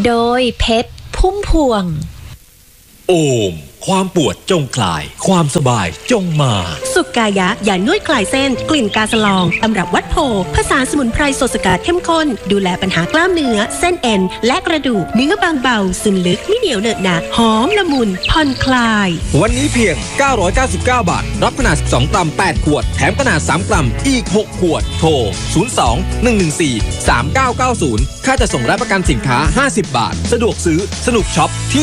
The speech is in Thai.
โดยเพชรพุ่มพวงโอมความปวดจงคลายความสบายจงมาสุกายะยานวดคลายเส้นกลิ่นกาสลองตำรับวัดโพผสานสมุนไพรสดสกัดเข้มข้นดูแลปัญหากล้ามเนื้อเส้นเอ็นและกระดูกเนื้อบางเบาซึมลึกไม่เหนียวเหนอะหนะหอมละมุนผ่อนคลายวันนี้เพียง999 บาทรับขนาด12กรัม8ขวดแถมขนาด3กรัมอีก6ขวดโทร02 114 3990ค่าจะส่งและประกันสินค้า50 บาทสะดวกซื้อสนุกช็อปที่